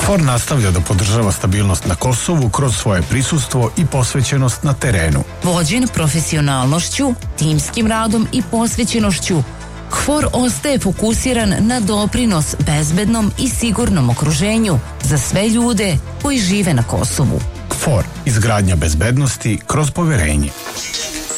KFOR nastavlja da podržava stabilnost na Kosovu kroz svoje prisustvo i posvećenost na terenu. Vođen profesionalnošću, timskim radom i posvećenošću, KFOR ostaje fokusiran na doprinos bezbednom i sigurnom okruženju za sve ljude koji žive na Kosovu. KFOR, izgradnja bezbednosti kroz poverenje.